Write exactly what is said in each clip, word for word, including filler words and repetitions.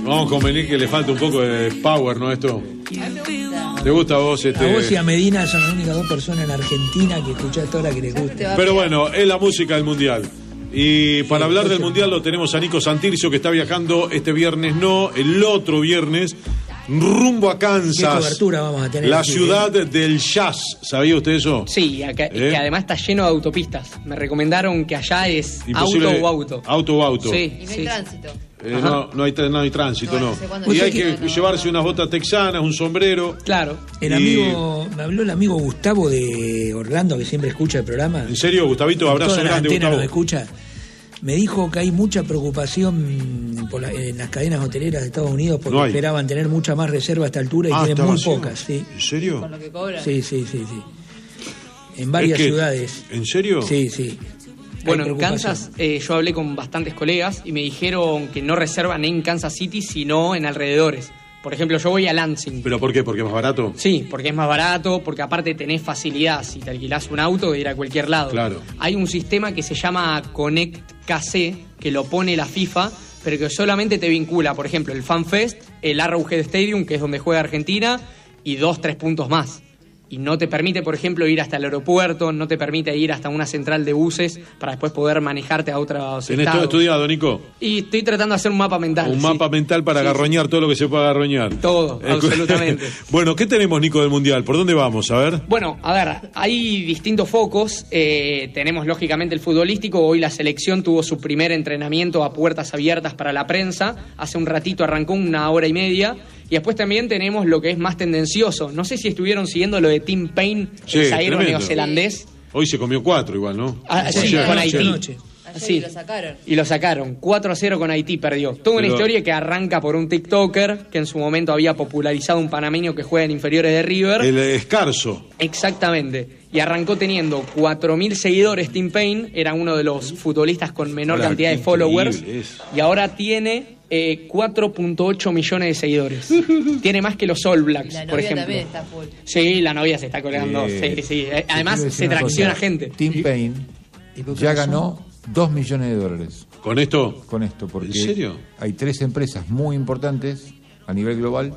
Vamos a convenir que le falta un poco de power, ¿no? Esto. ¿Te gusta a vos este? A vos y a Medina son las únicas dos personas en Argentina que escuchás toda la que les gusta. Pero bueno, es la música del Mundial. Y para hablar del Mundial lo tenemos a Nico Santircio, que está viajando este viernes, no, el otro viernes, rumbo a Kansas. ¿Qué cobertura vamos a tener? La aquí, ciudad eh? del jazz. ¿Sabía usted eso? Sí, acá, ¿Eh? que además está lleno de autopistas. Me recomendaron que allá es Imposible. auto o auto. Auto o auto. Sí, Y no hay sí. tránsito. Eh, no, no, hay, no hay tránsito, No, no. no sé cuándo Y hay llega, que no. llevarse unas botas texanas, un sombrero. Claro. El Y- amigo, me habló el amigo Gustavo de Orlando, que siempre escucha el programa. ¿En serio, Gustavito? Abrazo Toda la grande, antena Gustavo. nos escucha. Me dijo que hay mucha preocupación por la- en las cadenas hoteleras de Estados Unidos porque No hay. esperaban tener mucha más reserva a esta altura y Ah, tienen está muy vacío. pocas, sí. ¿En serio? Con lo que cobran. Sí, sí, sí, sí. En varias Es que- ciudades. ¿En serio? Sí, sí. Bueno, Hay en preocupación. Kansas eh, yo hablé con bastantes colegas y me dijeron que no reservan en Kansas City, sino en alrededores. Por ejemplo, yo voy a Lansing. ¿Pero por qué? ¿Porque es más barato? Sí, porque es más barato, porque aparte tenés facilidad. Si te alquilás un auto, de ir a cualquier lado. Claro. Hay un sistema que se llama Connect K C, que lo pone la FIFA, pero que solamente te vincula, por ejemplo, el FanFest, el Arrowhead Stadium, que es donde juega Argentina, y dos, tres puntos más. Y no te permite, por ejemplo, ir hasta el aeropuerto, no te permite ir hasta una central de buses para después poder manejarte a otros ¿Tenés todo estados. estudiado, Nico? Y estoy tratando de hacer un mapa mental. Un sí. mapa mental para Sí, agarroñar todo lo que se pueda agarroñar. Todo, Eh, absolutamente. Bueno, ¿qué tenemos, Nico, del Mundial? ¿Por dónde vamos? A ver. Bueno, a ver, hay distintos focos. Eh, tenemos lógicamente el futbolístico. Hoy la selección tuvo su primer entrenamiento a puertas abiertas para la prensa. Hace un ratito arrancó, una hora y media. Y después también tenemos lo que es más tendencioso. No sé si estuvieron siguiendo lo de Tim Payne, Sí, el zaguero tremendo. neozelandés. Hoy se comió cuatro igual, ¿no? Ah, sí, Ayer, con ayer. Haití. Anoche. Ayer Sí. lo sacaron. Y lo sacaron. cuatro a cero con Haití perdió. Toda una Pero- historia que arranca por un TikToker que en su momento había popularizado un panameño que juega en inferiores de River. El escarzo. Exactamente. Y arrancó teniendo cuatro mil seguidores. Tim Payne era uno de los futbolistas con menor Hola, cantidad qué de followers. increíble es. Y ahora tiene eh, cuatro punto ocho millones de seguidores. Tiene más que los All Blacks, La por novia ejemplo. también está full. Sí, la novia se está colgando. Sí. Sí, sí. Eh, Yo Además, quiero decir se una tracciona cosa. gente. Tim Payne ¿Y por qué ya razón? ganó dos millones de dólares ¿Con esto? con esto, porque ¿En serio? hay tres empresas muy importantes a nivel global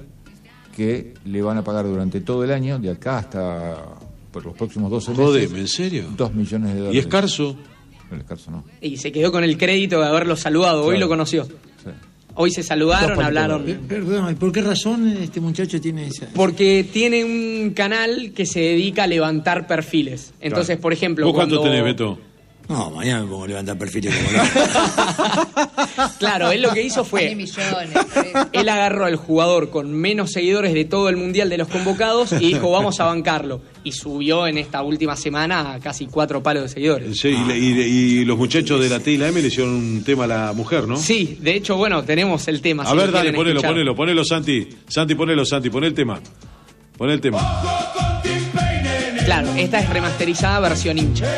que le van a pagar durante todo el año, de acá hasta por los próximos doce meses, Jodeme, ¿en serio? dos millones de dólares. ¿Y escarzo? El escarzo no. Y se quedó con el crédito de haberlo saludado. Hoy Claro. lo conoció. Sí. Hoy se saludaron, Dos palitos hablaron. verdes. Perdón, ¿y por qué razón este muchacho tiene esa? Porque tiene un canal que se dedica a levantar perfiles. Entonces, Claro. por ejemplo, ¿Vos cuánto cuando... tenés, Beto? No, mañana me pongo a levantar perfiles como loco. Claro, él lo que hizo Ni fue... millones. Él agarró al jugador con menos seguidores de todo el mundial de los convocados y dijo, vamos a bancarlo. Y subió en esta última semana a casi cuatro palos de seguidores. Sí, y, le- y le- y los muchachos de la T y la M le hicieron un tema a la mujer, ¿no? Sí, de hecho, bueno, tenemos el tema. A si ver, lo dale, quieren ponelo, escuchar. ponelo, ponelo, Santi. Santi, ponelo, Santi, pon el tema. Pon el tema. Claro, esta es remasterizada versión hincha.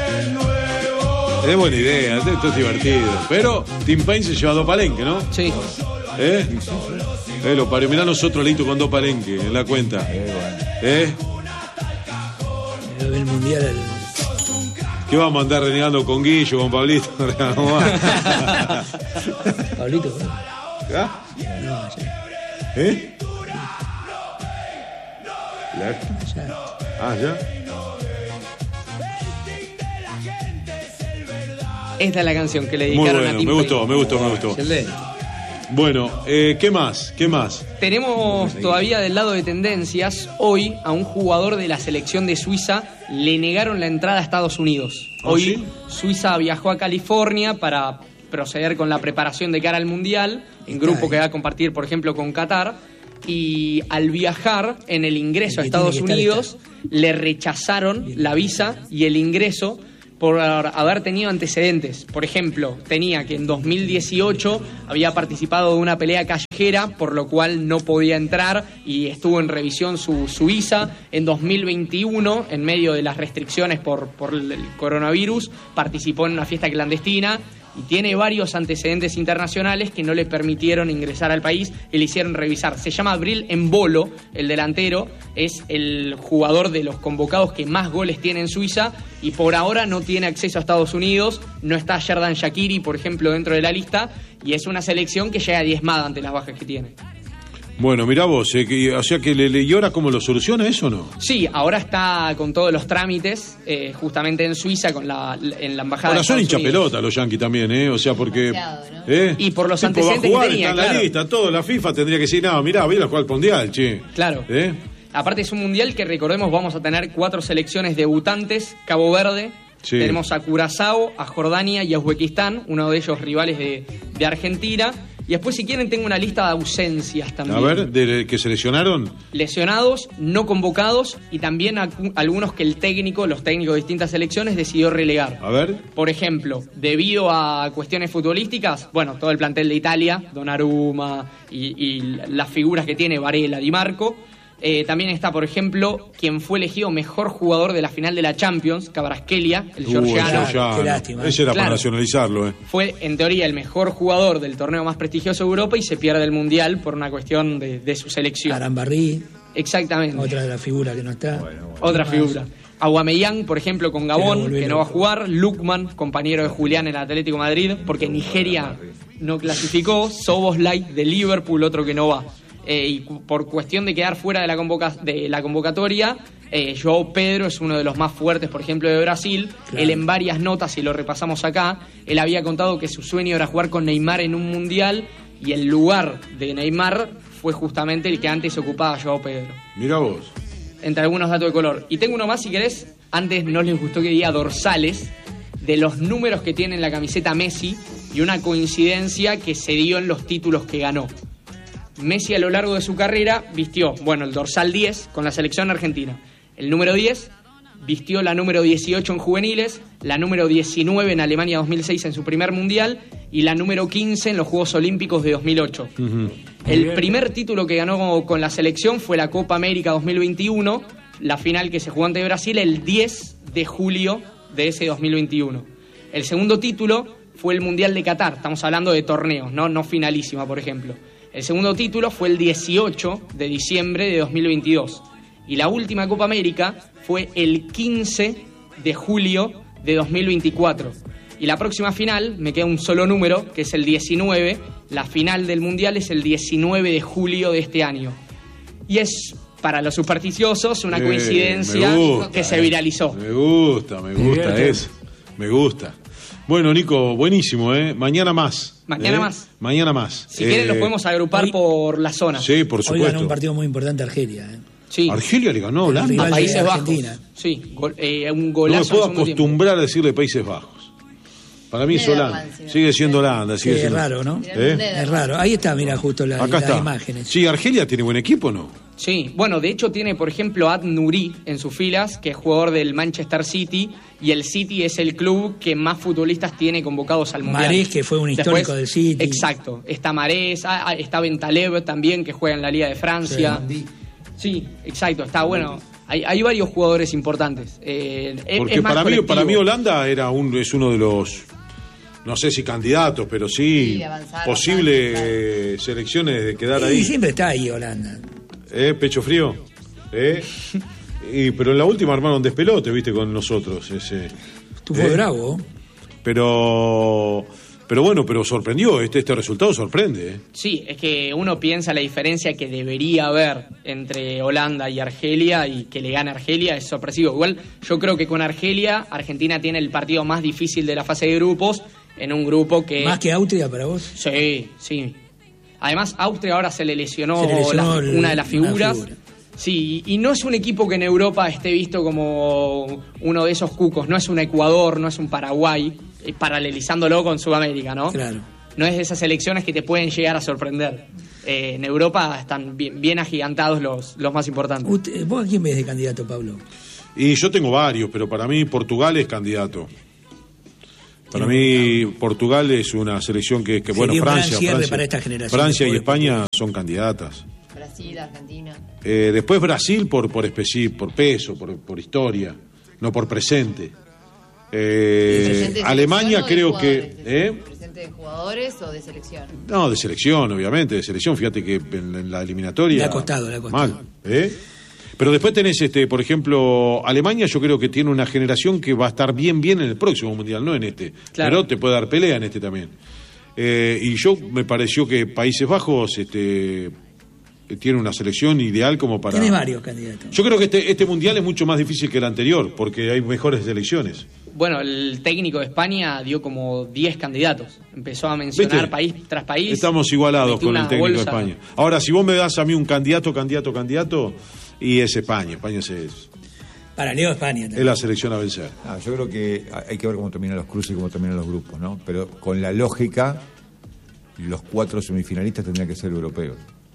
Es buena idea, esto es divertido. Pero Tim Payne se lleva dos palenques, ¿no? Sí. ¿Eh? Eh, lo parió. Mirá nosotros, Leito, con dos palenques en la cuenta. ¿Eh? Lo del mundial. el- ¿Qué vamos a andar renegando con Guillo, con Pablito? ¿Cómo va? Pablito, ¿no? ¿Ah? No, ya, ¿Eh? La- ya. Ah, ¿ya? Esta es la canción que le Muy dedicaron a bueno, Tim me Payne. gustó, me gustó, me gustó. Bueno, eh, ¿qué más? ¿Qué más? Tenemos todavía del lado de tendencias, hoy a un jugador de la selección de Suiza le negaron la entrada a Estados Unidos. ¿Ah, Hoy sí? Suiza viajó a California para proceder con la preparación de cara al Mundial, en grupo que va a compartir, por ejemplo, con Qatar, y al viajar en el ingreso a El que tiene Estados que estar, Unidos le rechazaron la visa y el ingreso por haber tenido antecedentes. Por ejemplo, tenía que en dos mil dieciocho había participado de una pelea callejera, por lo cual no podía entrar y estuvo en revisión su, su visa. En dos mil veintiuno, en medio de las restricciones por, por el coronavirus, participó en una fiesta clandestina y tiene varios antecedentes internacionales que no le permitieron ingresar al país y le hicieron revisar. Se llama Bril Embolo, el delantero, es el jugador de los convocados que más goles tiene en Suiza y por ahora no tiene acceso a Estados Unidos, no está Xherdan Shaqiri, por ejemplo, dentro de la lista, y es una selección que llega diezmada ante las bajas que tiene. Bueno, mirá vos, eh, que, o sea que le, le, ¿y ahora cómo lo soluciona eso o no? Sí, ahora está con todos los trámites, eh, justamente en Suiza, con la, en la embajada. Ahora de son Estados hincha Unidos. pelota los yanquis también, ¿eh? O sea, porque... ¿no? ¿eh? Y por los tipo, antecedentes va a jugar, que tenía, está en la claro. lista, todo, la FIFA tendría que decir, no, mirá, voy a jugar al Mundial, che. Claro. ¿Eh? Aparte es un mundial que, recordemos, vamos a tener cuatro selecciones debutantes. Cabo Verde, Sí. tenemos a Curazao, a Jordania y a Uzbekistán, uno de ellos rivales de, de Argentina. Y después, si quieren, tengo una lista de ausencias también. A ver, de que seleccionaron. Lesionados, no convocados y también acu- algunos que el técnico, los técnicos de distintas selecciones decidió relegar. A ver. Por ejemplo, debido a cuestiones futbolísticas, bueno, todo el plantel de Italia, Donnarumma y, y las figuras que tiene Varela, Di Marco. Eh, también está, por ejemplo, quien fue elegido mejor jugador de la final de la Champions, Kvaratskhelia, el Uh, georgiano. Georgiano. Qué lástima. Ese era para Claro. nacionalizarlo, ¿eh? Fue, en teoría, el mejor jugador del torneo más prestigioso de Europa y se pierde el Mundial por una cuestión de, de su selección. Arambarrí, Exactamente. otra de las figuras que no está. Otra Más. figura. Aubameyang, por ejemplo, con Que no Gabón, volvió que no va a loco. jugar. Lukman, compañero de Julián en el Atlético de Madrid, porque Nigeria no clasificó. Soboslai de Liverpool, otro que no va. Eh, y cu- por cuestión de quedar fuera de la, convoca de la convocatoria, eh, João Pedro es uno de los más fuertes, por ejemplo, de Brasil. Claro. Él en varias notas, y lo repasamos acá, él había contado que su sueño era jugar con Neymar en un mundial y el lugar de Neymar fue justamente el que antes ocupaba João Pedro. Mirá vos. Entre algunos datos de color. Y tengo uno más, si querés. Antes no les gustó que diga dorsales de los números que tiene en la camiseta Messi y una coincidencia que se dio en los títulos que ganó. Messi a lo largo de su carrera vistió, bueno, el dorsal diez con la selección argentina. El número diez vistió la número dieciocho en juveniles, la número diecinueve en Alemania dos mil seis en su primer mundial y la número quince en los Juegos Olímpicos de dos mil ocho. Uh-huh. El primer título que ganó con la selección fue la Copa América dos mil veintiuno, la final que se jugó ante Brasil el diez de julio de ese dos mil veintiuno. El segundo título fue el Mundial de Qatar, estamos hablando de torneos, no, no finalísima, por ejemplo. El segundo título fue el dieciocho de diciembre de dos mil veintidós. Y la última Copa América fue el quince de julio de dos mil veinticuatro. Y la próxima final, me queda un solo número, que es el diecinueve. La final del Mundial es el diecinueve de julio de este año. Y es, para los supersticiosos, una Eh, coincidencia me gusta, que se eh. viralizó. Me gusta, me gusta Divierte. eso. Me gusta. Bueno, Nico, buenísimo, ¿eh? Mañana más. Mañana ¿eh? más. Mañana más. Si quieren, los podemos agrupar hoy- por la zona. Sí, por Hoy ganó supuesto. un partido muy importante Argelia. ¿eh? Sí. Argelia le ganó a Holanda. rival A de Países Bajos. Argentina. Sí, gol- eh, un No me golazo. puedo en el segundo tiempo. acostumbrar a decirle Países Bajos. Para mí es Netherlands, Holanda. sí, Sigue siendo Holanda. Sí, Sigue es siendo... raro, ¿no? ¿Eh? Es raro. Ahí está, mira, justo la- Acá las está. imágenes. Sí, Argelia tiene buen equipo, ¿no? Sí, bueno, de hecho tiene, por ejemplo, Ad Nouri en sus filas, que es jugador del Manchester City, y el City es el club que más futbolistas tiene convocados al Mundial. Marés, que fue un histórico del City. Exacto, está Marés, ah, ah, está Bentaleb también, que juega en la Liga de Francia. Sí. Sí, exacto, está bueno. Hay, hay varios jugadores importantes. Eh, es- Porque es más para mí, colectivo. para mí Holanda era un, es uno de los, no sé si candidatos, pero sí, Sí, de avanzar posibles bastante, eh, selecciones de quedar Y ahí. siempre está ahí Holanda. ¿Eh? Pecho frío. ¿Eh? Y, pero en la última armaron despelote, viste, con nosotros. Ese. Tú fue ¿Eh? bravo. Pero, pero bueno, pero sorprendió. Este, este resultado sorprende. ¿eh? Sí, es que uno piensa la diferencia que debería haber entre Holanda y Argelia y que le gane Argelia es sorpresivo. Igual yo creo que con Argelia, Argentina tiene el partido más difícil de la fase de grupos en un grupo que... Más que Austria para vos. Sí, sí. Además, Austria ahora se le lesionó, Se le lesionó la- el- una de las una figuras. figura. Sí, y no es un equipo que en Europa esté visto como uno de esos cucos. No es un Ecuador, no es un Paraguay, eh, paralelizándolo con Sudamérica, ¿no? Claro. No es de esas selecciones que te pueden llegar a sorprender. Eh, en Europa están bien, bien agigantados los, los más importantes. Usted- ¿Vos a quién ves de candidato, Pablo? Y yo tengo varios, pero para mí Portugal es candidato. Para mí Portugal es una selección que, que bueno, Sería un gran Francia, cierre Francia, para esta generación Francia de y jugadores España son candidatas. Brasil, Argentina. Eh, después Brasil por por especi- por peso, por, por historia, no por presente. Eh, ¿Presente de Alemania selección o de creo que jugadores? ¿eh? solamente de jugadores o de selección? No, de selección, obviamente, de selección. Fíjate que en, en la eliminatoria... Le ha costado, le ha costado. Mal, ¿eh? Pero después tenés, este, por ejemplo, Alemania, yo creo que tiene una generación que va a estar bien, bien en el próximo Mundial, no en este. Claro. Pero te puede dar pelea en este también. Eh, y yo me pareció que Países Bajos este, tiene una selección ideal como para... Tiene varios candidatos. Yo creo que este, este Mundial es mucho más difícil que el anterior, porque hay mejores selecciones. Bueno, el técnico de España dio como diez candidatos. Empezó a mencionar ¿Viste? país tras país. Estamos igualados con el técnico bolsa. de España. Ahora, si vos me das a mí un candidato, candidato, candidato, y es España. España es, es, Para Leo España también. es la selección a vencer. Ah, yo creo que hay que ver cómo terminan los cruces y cómo terminan los grupos, ¿no? Pero con la lógica, los cuatro semifinalistas tendrían que ser europeos.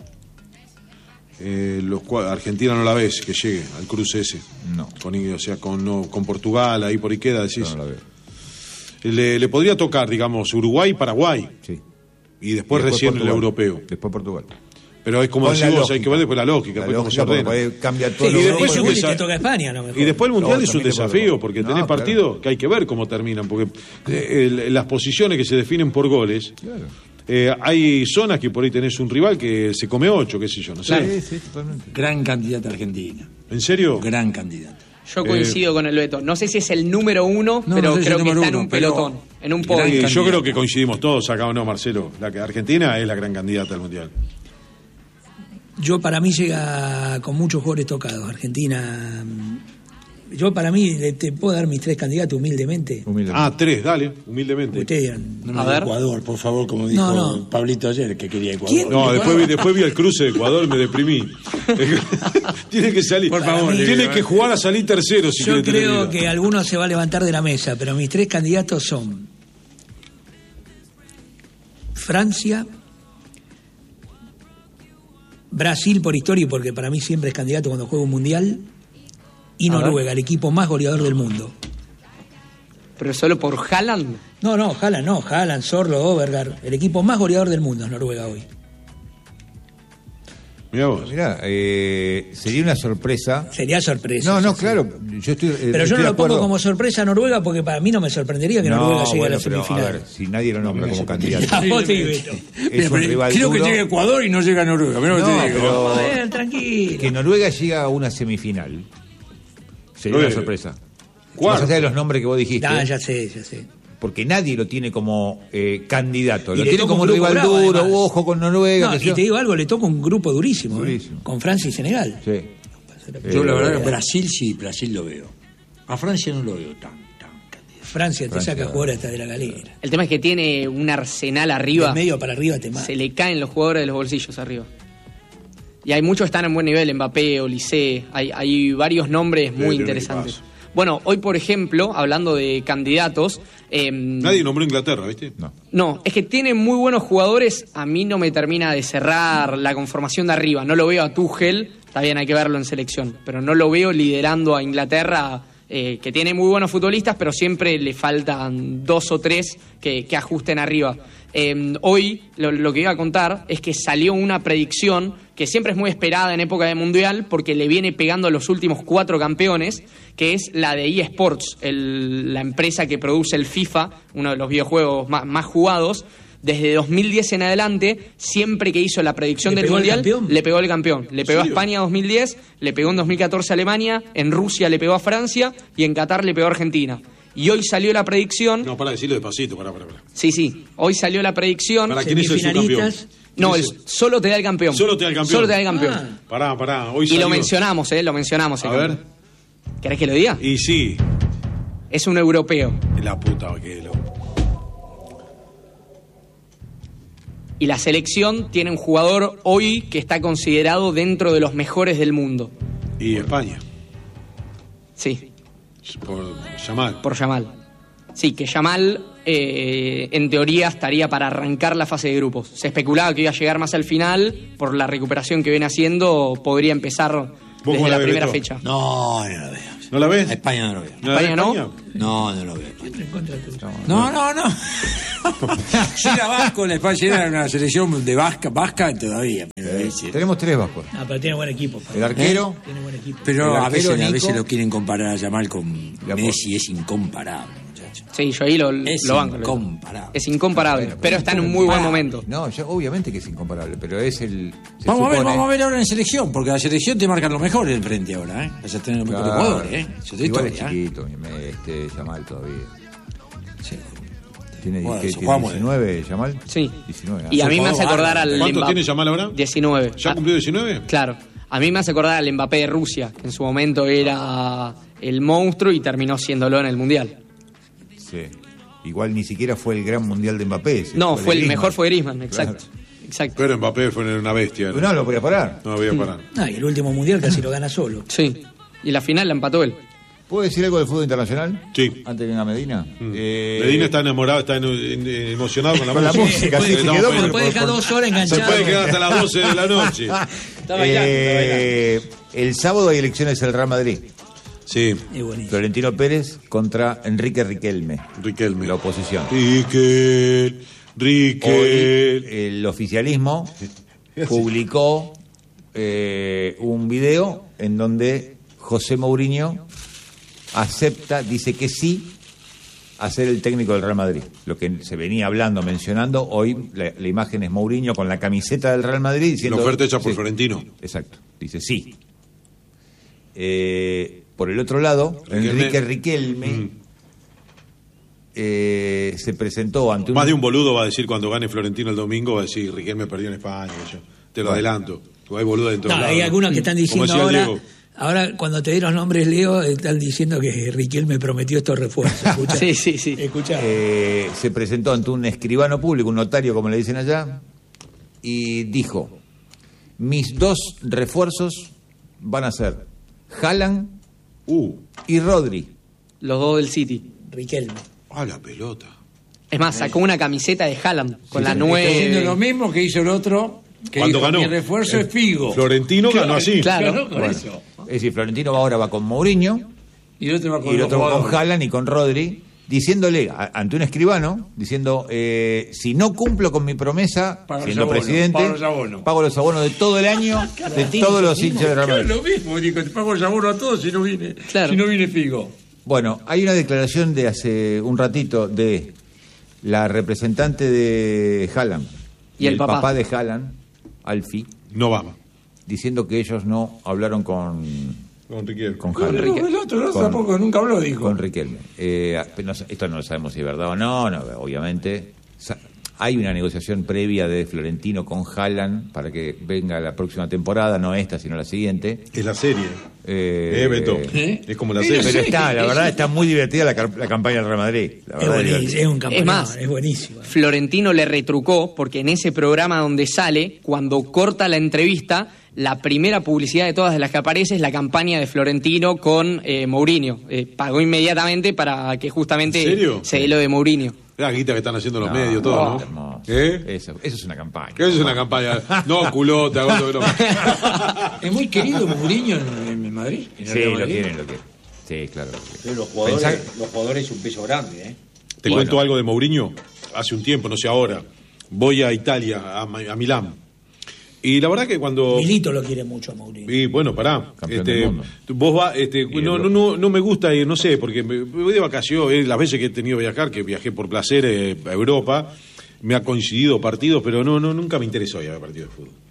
Eh, los cua- Argentina no la ves que llegue al cruce ese. No. Con, o sea, con, no, con Portugal, ahí por ahí queda, decís. Yo no la veo. Le, le podría tocar, digamos, Uruguay y Paraguay. Sí. Y después, Y después recién Portugal. el europeo. Después Portugal. Pero es como Con decís la vos, hay lógica. que ver después la lógica, La después cómo lógica, se ordena. porque cambia todo. Sí, lo y que- después Y un te desa- toca España, a lo mejor. Y después el Mundial No, es un también te puede desafío, tocar. porque No, tenés claro. partidos que hay que ver cómo terminan, porque eh, el- las posiciones que se definen por goles, Claro. eh, hay zonas que por ahí tenés un rival que se come ocho, qué sé yo, no sé. Sí, sí, totalmente. Gran candidata Argentina. ¿En serio? Gran candidata. Yo coincido con el Beto. No sé si es el número uno, No, pero no sé si creo el que número está en uno, un pero pelotón, en un gran podio. Y yo candidata. creo que coincidimos todos acá, ¿o no, Marcelo? La que Argentina es la gran candidata al Mundial. Yo para mí llega con muchos jugadores tocados. Argentina. mm, Yo para mí le- te puedo dar mis tres candidatos humildemente. Humilde. Ah, tres, dale, humildemente. Ustedes dirán, No, no, A ver. Ecuador, por favor, como dijo No, no. Pablito ayer, que quería Ecuador. ¿Quién? No, después vi, después vi el cruce de Ecuador, me deprimí. Tiene que salir. Por favor, Tiene digo, que eh. jugar a salir tercero si Yo quiere tener creo vida. que alguno se va a levantar de la mesa, pero mis tres candidatos son Francia, Brasil por historia y porque para mí siempre es candidato cuando juega un mundial, y A ver. Noruega, el equipo más goleador del mundo. Pero solo por Haaland. No, no, Haaland no, Haaland, Sorlo, Overgaard, el equipo más goleador del mundo es Noruega hoy. Mirá vos. Mirá, eh, sería una sorpresa. Sería sorpresa. No, no, sí, sí. claro. Yo estoy, eh, Pero yo estoy no de lo pongo acuerdo. como sorpresa a Noruega porque para mí no me sorprendería que No, Noruega llegue bueno, a la pero, semifinal. a ver, si nadie lo nombra como candidato. A vos te digo esto. Es Mira, un pero rival creo duro. que llega Ecuador y no llega Noruega. Mirá lo que No, te digo. pero- Joder, tranquilo. Que Noruega llega a una semifinal sería una Oye, sorpresa. cuarto. Más allá de los nombres que vos dijiste. Ah, ya sé, ya sé. Porque nadie lo tiene como eh, candidato. Y Lo le tiene toca como un un grupo rival bravo, duro, además. ojo con Noruega. No, qué y sé yo. te digo algo, le toca un grupo durísimo, ¿eh? Durísimo. Con Francia y Senegal. Sí. Yo la Eh, verdad que Brasil sí, Brasil lo veo. A Francia no lo veo tan, tan candidato. Francia te Francia. saca jugadores hasta de la galera. El tema es que tiene un arsenal De arriba. medio para arriba te mata. Se le caen los jugadores de los bolsillos arriba. Y hay muchos que están en buen nivel, Mbappé, Olise, hay, hay varios nombres muy tiene un interesantes. equipazo. Bueno, hoy por ejemplo, hablando de candidatos, eh, Nadie nombró Inglaterra, ¿viste? No. no, es que tiene muy buenos jugadores, a mí no me termina de cerrar la conformación de arriba, no lo veo a Tuchel, está bien, hay que verlo en selección, pero no lo veo liderando a Inglaterra, eh, que tiene muy buenos futbolistas, pero siempre le faltan dos o tres que, que ajusten arriba. Eh, hoy lo, lo que iba a contar es que salió una predicción que siempre es muy esperada en época de Mundial porque le viene pegando a los últimos cuatro campeones, que es la de eSports, el, la empresa que produce el FIFA, uno de los videojuegos más, más jugados. Desde dos mil diez en adelante, siempre que hizo la predicción ¿Le del pegó al Mundial, campeón? le pegó el campeón. Le pegó a serio? España en dos mil diez, le pegó en dos mil catorce a Alemania, en Rusia le pegó a Francia y en Qatar le pegó a Argentina. Y hoy salió la predicción... No, para decirlo despacito, para, para, para. Sí, sí. Hoy salió la predicción... ¿Para quién es el subcampeón? Semifinalistas. No, ¿Quién el- es el- solo te da el campeón. Solo te da el campeón. Solo te da el campeón. Ah. Pará, pará, hoy Y salió. lo mencionamos, ¿eh? Lo mencionamos. el A ver. campeón. ¿Querés que lo diga? Y sí, Es un europeo. la puta que lo... Y la selección tiene un jugador hoy que está considerado dentro de los mejores del mundo. Y España, Sí, por Yamal. por Yamal. Sí, que Yamal eh, en teoría estaría para arrancar la fase de grupos. Se especulaba que iba a llegar más al final, por la recuperación que viene haciendo, podría empezar cómo desde la la ves, primera Beto? fecha. No, no lo veo. ¿No la ves? A España no lo veo. ¿No la ves, España no? España? No, no lo veo. En contra tuyo. No, no, no. Si era vasco, la España era una selección de vasca, vasca todavía. Pero, ese- Tenemos tres vascos. Ah, pero tiene buen equipo. Pablo. El arquero. Tiene buen equipo. pero el a arquero veces, a Nico. veces lo quieren comparar a Yamal con La Messi, es incomparable. muchachos. muchacho. Sí, yo ahí lo, Es lo banco. incomparable. Es incomparable, Bueno, pero está en un muy buen momento. No, yo, obviamente que es incomparable, pero es el. se Vamos a ver, supone- vamos a ver ahora en selección, porque la selección te marca lo mejor en el frente ahora, ¿eh? Vas a tener los mejores Claro. jugadores, ¿eh? Eso es de Igual es historia, ¿eh? chiquito, me- este Yamal todavía. Sí. ¿Tiene, Bueno, ¿qué, eso tiene jugamos, diecinueve, Yamal? Sí. diecinueve. Y a mí me hace Jugador acordar bárbaro. al ¿Cuánto Mbappé. tiene Yamal ahora? diecinueve. ¿Ya Ah, cumplió diecinueve? Claro. A mí me hace acordar al Mbappé de Rusia, que en su momento era el monstruo y terminó siéndolo en el Mundial. Sí. Igual ni siquiera fue el gran mundial de Mbappé. ese, No, de fue el Griezmann. mejor fue Griezmann, exacto. Claro. Exacto. Pero Mbappé fue una bestia. No, no lo podía parar. No voy a parar. No, y el último mundial casi lo gana solo. Sí. Y la final la empató él. ¿Puedo decir algo del fútbol internacional? Sí. Antes que venga Medina. Eh, Medina está enamorado, está en- en- emocionado con la Con la música. música, sí, Sí, se estamos quedó pe- Se puede dejar dos horas Se enganchado. puede quedar hasta las doce de la noche. eh, el sábado hay elecciones en el Real Madrid. Sí, Es buenísimo. Florentino Pérez contra Enrique Riquelme. Riquelme. La oposición. Riquel, Hoy Riquel. el oficialismo publicó eh, un video en donde José Mourinho acepta, dice que sí a ser el técnico del Real Madrid. Lo que se venía hablando, mencionando, hoy la, la imagen es Mourinho con la camiseta del Real Madrid diciendo... La oferta hecha por sí, Florentino. Exacto, dice sí. Eh, por el otro lado, Riquelme. Enrique Riquelme Mm. eh, se presentó ante un... Más de un boludo va a decir cuando gane Florentino el domingo, va a decir Riquelme perdió en España. Yo. Te lo Bueno. adelanto. Porque hay boludo dentro No, hay algunos que están diciendo Como decía ahora, Diego. ahora cuando te di los nombres, Leo, están diciendo que Riquelme me prometió estos refuerzos. Escuchá. Sí, sí, sí. Escuchá. Eh, se presentó ante un escribano público, un notario como le dicen allá, y dijo, mis dos refuerzos van a ser Haaland Uh, y Rodri. Los dos del City. Riquelme. a la pelota. Es más, sacó una camiseta de Haaland con Sí, la sí, Está haciendo lo nueve. mismo que hizo el otro, que Cuando dijo, ganó. mi refuerzo Eh, es Figo. Florentino ganó así. Claro. Ganó con Bueno, eso. es decir, Florentino ahora va con Mourinho Y el otro va con y el los otro va con jugadores. Haaland y con Rodri, diciéndole a- ante un escribano, diciendo, eh, si no cumplo con mi promesa, Pago los siendo abonos, presidente, pago los abonos. pago los abonos de todo el año, de todos los hinchas de Real Claro, Madrid. lo mismo, digo, te pago el abono a todos si no viene, Claro. si no viene Figo. Bueno, hay una declaración de hace un ratito de la representante de Haaland Y el papá. de Haaland, Alfie, No va. diciendo que ellos no hablaron con, Con Riquelme. con No, Haaland, no, el otro no, Con- tampoco, nunca habló, dijo. con Riquelme. Eh, pero no sé, esto no lo sabemos si es verdad o no, no, obviamente. Sa- Hay una negociación previa de Florentino con Haaland para que venga la próxima temporada, no esta, sino la siguiente. Es la serie. Eh, Eh, Beto. ¿Eh? Es como la Pero serie. Pero sí, está, la es- verdad, está muy divertida la, car- la campaña del Real Madrid. La Es, verdad, buenísimo, divertida. es un campeón. Es más, es buenísimo. Florentino le retrucó porque en ese programa donde sale, cuando corta la entrevista, la primera publicidad de todas las que aparece es la campaña de Florentino con eh, Mourinho. Eh, pagó inmediatamente para que justamente ¿En serio? se dé lo de Mourinho. La guita que están haciendo los No, medios, todo, no, ¿no? hermoso. ¿Eh? Eso, eso es una campaña. ¿Qué es una campaña? No, culota, hago todo. Es muy querido Mourinho en, en Madrid. en el Sí, Real lo Madrid. quieren, lo quieren. Sí, claro. lo quieren. Pero los jugadores, Pensá- los jugadores es un peso grande, ¿eh? Te Bueno. cuento algo de Mourinho. Hace un tiempo, no sé ahora. Voy a Italia, a, Ma- a Milán. Y la verdad que cuando... Milito lo quiere mucho a Mourinho. Y bueno, pará. Campeón Este, del mundo. vos vas, este, Y no, el- no, no, no me gusta ir, no sé, porque me, me voy de vacaciones, eh, las veces que he tenido que viajar, que viajé por placer eh, a Europa, me ha coincidido partidos, pero no, no, nunca me interesó ir a ver partidos de fútbol.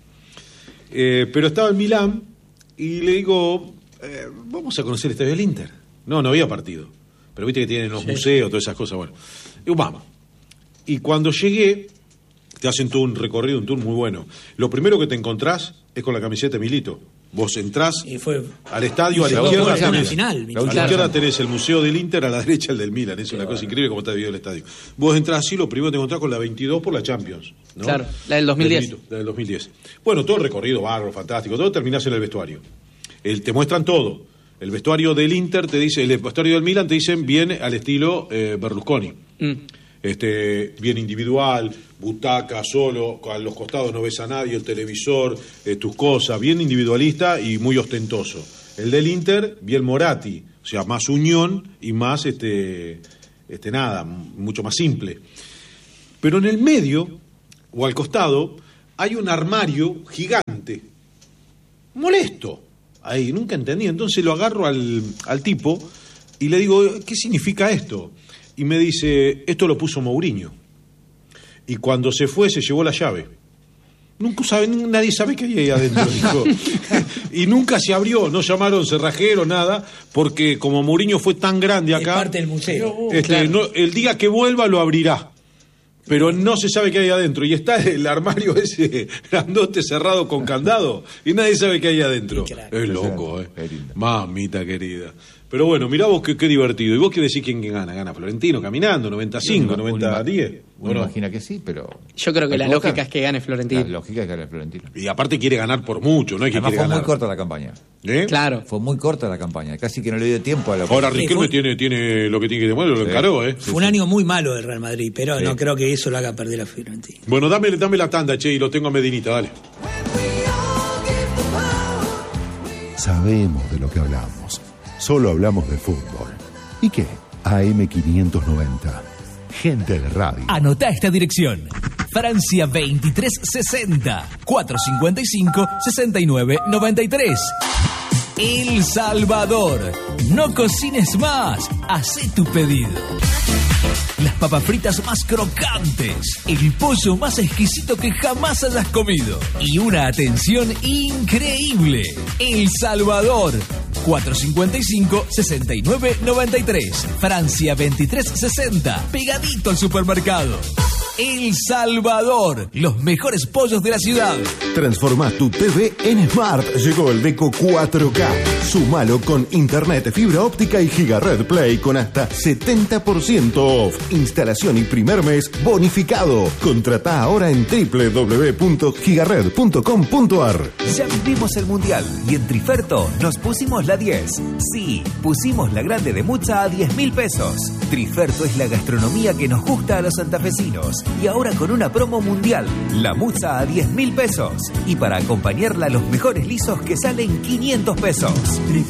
Eh, pero estaba en Milán y le digo, eh, vamos a conocer el estadio del Inter. No, no había partido. Pero viste que tienen los museos, todas esas cosas, bueno. Digo, vamos. Y cuando llegué, te hacen todo un recorrido, un tour muy bueno. Lo primero que te encontrás es con la camiseta de Milito. Vos entrás Y fue. al estadio, a la llegó izquierda a una tenés, final, a Milito. la izquierda tenés el Museo del Inter, a la derecha el del Milan. Es una cosa increíble como está dividido el estadio. Vos entrás así, lo primero que te encontrás con la veintidós por la Champions, ¿no? Claro, la del dos mil diez. De Milito, la del dos mil diez. Bueno, todo el recorrido, bárbaro, fantástico, todo terminás en el vestuario. El, te muestran todo. El vestuario del Inter te dice, el vestuario del Milan te dicen viene al estilo eh, Berlusconi. Mm. Este, bien individual, butaca solo, a los costados no ves a nadie, el televisor, eh, tus cosas, bien individualista y muy ostentoso. El del Inter, bien Moratti, o sea, más unión y más, este, este nada, m- mucho más simple. Pero en el medio, o al costado, hay un armario gigante, molesto, ahí, nunca entendí. Entonces lo agarro al, al tipo y le digo, ¿qué significa esto? y me dice, esto lo puso Mourinho. Y cuando se fue, se llevó la llave. Nunca sabe, nadie sabe qué hay ahí adentro, dijo. Y nunca se abrió, no llamaron cerrajero, nada, porque como Mourinho fue tan grande acá... Es parte del museo. Este, Claro. no, el día que vuelva lo abrirá. Pero no se sabe qué hay adentro. Y está el armario ese grandote cerrado con candado. Y nadie sabe qué hay adentro. Es loco, ¿eh? Mamita querida. Pero bueno, mirá vos qué, qué divertido. ¿Y vos qué decís quién, quién gana? ¿Gana Florentino caminando? ¿noventa y cinco, noventa a diez? Uno imagina que sí, pero... Yo creo que hay la buscar. lógica es que gane Florentino. La lógica es que gane Florentino. Y aparte quiere ganar por mucho, ¿no? Hay que Además quiere fue muy ganar. corta la campaña. ¿Eh? Claro. Fue muy corta la campaña. Casi que no le dio tiempo a la... Ahora Sí, Riquelme fue- tiene, tiene lo que tiene que demostrar, lo encaró, ¿eh? Fue un año muy malo del Real Madrid, pero Sí. no creo que eso lo haga perder a Fiorentina. Bueno, dame, dame la tanda, che, y lo tengo a Medinita, dale. Sabemos de lo que hablamos. Solo hablamos de fútbol. ¿Y qué? A M quinientos noventa. Gente de radio. Anotá esta dirección. Francia veintitrés sesenta, cuatrocientos cincuenta y cinco, sesenta y nueve noventa y tres. El Salvador. No cocines más. Hacé tu pedido. Las papas fritas más crocantes, el pollo más exquisito que jamás hayas comido y una atención increíble. El Salvador. cuatrocientos cincuenta y cinco, sesenta y nueve noventa y tres. Francia veintitrés sesenta, pegadito al supermercado. El Salvador, los mejores pollos de la ciudad. Transformá tu T V en Smart. Llegó el Deco cuatro K. Sumalo con internet, fibra óptica y Gigared Play con hasta setenta por ciento off. Instalación y primer mes bonificado. Contratá ahora en doble u doble u doble u punto gigared punto com punto a r. Ya vivimos el Mundial y en Triferto nos pusimos la diez. Sí, pusimos la grande de Mucha a diez mil pesos. Triferto es la gastronomía que nos gusta a los santafesinos. Y ahora con una promo mundial, la Mucha a diez mil pesos. Y para acompañarla los mejores lisos que salen quinientos pesos.